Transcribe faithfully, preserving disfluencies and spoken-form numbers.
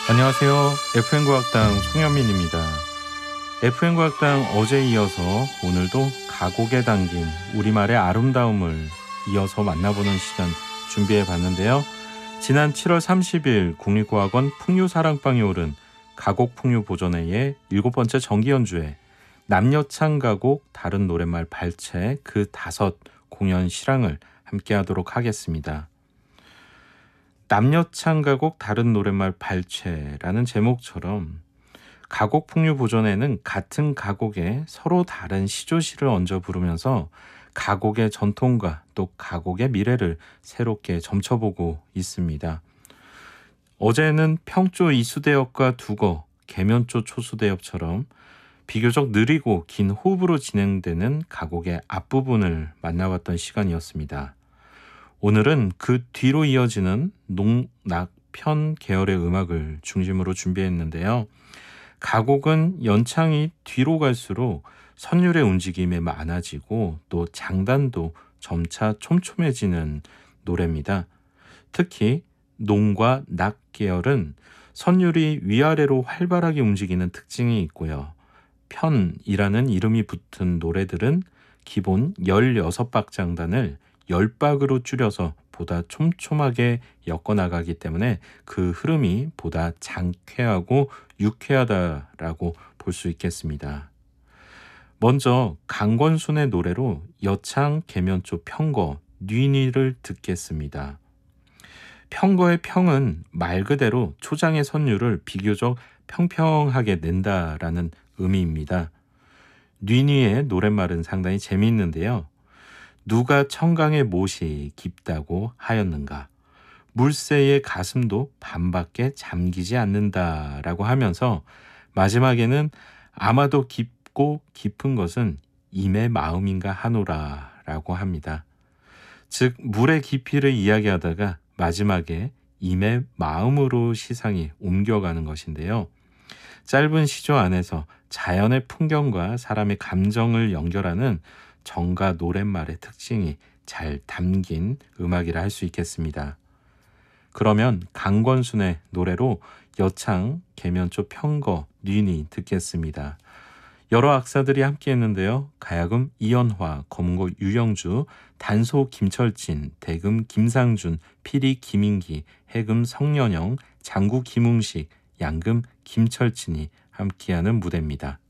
안녕하세요. 에프엠과학당 송현민입니다. 에프엠과학당 어제에 이어서 오늘도 가곡에 담긴 우리말의 아름다움을 이어서 만나보는 시간 준비해 봤는데요. 지난 칠월 삼십일 국립고학원 풍류사랑방에 오른 가곡풍류보존회의 일곱 번째 정기연주회 남녀창 가곡 다른 노랫말 발췌 그 다섯 공연 실황을 함께 하도록 하겠습니다. 남녀창 가곡 다른 노랫말 발췌라는 제목처럼 가곡풍류보존회는 같은 가곡에 서로 다른 시조시를 얹어 부르면서 가곡의 전통과 또 가곡의 미래를 새롭게 점쳐보고 있습니다. 어제는 평조 이수대엽과 두거, 계면조 초수대엽처럼 비교적 느리고 긴 호흡으로 진행되는 가곡의 앞부분을 만나봤던 시간이었습니다. 오늘은 그 뒤로 이어지는 농낙편 계열의 음악을 중심으로 준비했는데요. 가곡은 연창이 뒤로 갈수록 선율의 움직임이 많아지고 또 장단도 점차 촘촘해지는 노래입니다. 특히 농과 낙 계열은 선율이 위아래로 활발하게 움직이는 특징이 있고요. 편이라는 이름이 붙은 노래들은 기본 열여섯 박 장단을 열 박으로 줄여서 보다 촘촘하게 엮어나가기 때문에 그 흐름이 보다 장쾌하고 유쾌하다라고 볼 수 있겠습니다. 먼저 강권순의 노래로 여창 계면조 평거 뉘니를 듣겠습니다. 평거의 평은 말 그대로 초장의 선율을 비교적 평평하게 낸다라는 의미입니다. 뉘니의 노랫말은 상당히 재미있는데요. 누가 청강의 못이 깊다고 하였는가? 물새의 가슴도 밤밖에 잠기지 않는다라고 하면서 마지막에는 아마도 깊고 깊은 것은 임의 마음인가 하노라라고 합니다. 즉 물의 깊이를 이야기하다가 마지막에 임의 마음으로 시상이 옮겨가는 것인데요. 짧은 시조 안에서 자연의 풍경과 사람의 감정을 연결하는 정가 노랫말의 특징이 잘 담긴 음악이라 할 수 있겠습니다. 그러면 강권순의 노래로 여창, 계면조 평거, 뉘니 듣겠습니다. 여러 악사들이 함께 했는데요. 가야금 이연화, 검은고 유영주, 단소 김철진, 대금 김상준, 피리 김인기, 해금 성년영, 장구 김웅식, 양금 김철진이 함께하는 무대입니다.